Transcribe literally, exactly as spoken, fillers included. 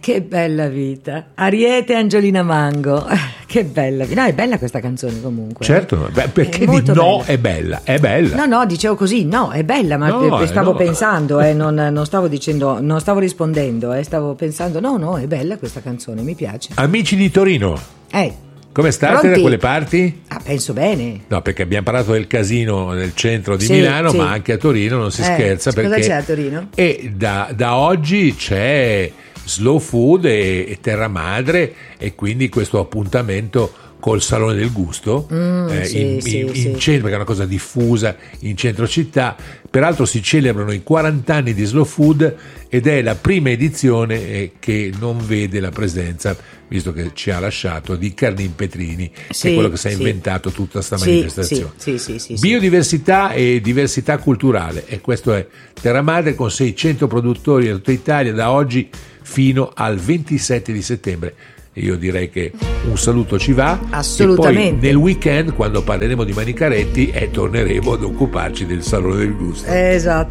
Che bella vita. Ariete Angiolina Mango. Che bella vita. No, è bella questa canzone comunque. Certo, beh, perché È di molto no bella. è bella, è bella. No, no, dicevo così, no, è bella, ma No, pe- eh, stavo no. pensando, eh, non, non stavo dicendo, non stavo rispondendo, eh, stavo pensando, no, no, è bella questa canzone, mi piace. Amici di Torino, Eh, come state Pronti? da quelle parti? ah, penso bene. No, perché abbiamo parlato del casino nel centro di Sì, Milano, sì. ma anche a Torino non si Eh, scherza. cosa Perché c'è a Torino? E da, da oggi c'è Slow Food e, e Terra Madre, e quindi questo appuntamento col Salone del Gusto Mm, eh, sì, in, sì, in- in sì. centro, perché è una cosa diffusa in centro città. Peraltro si celebrano i quaranta anni di Slow Food ed è la prima edizione eh, che non vede la presenza, visto che ci ha lasciato, di Carnin Petrini, che Sì, è quello che si è sì. inventato tutta sta Sì, manifestazione. sì, sì, sì, sì, sì. Biodiversità e diversità culturale, e questo è Terra Madre, con seicento produttori da tutta Italia da oggi fino al ventisette di settembre. Io direi che un saluto ci va. Assolutamente. E poi nel weekend, quando parleremo di Manicaretti, eh, torneremo ad occuparci del Salone del Gusto. Esatto.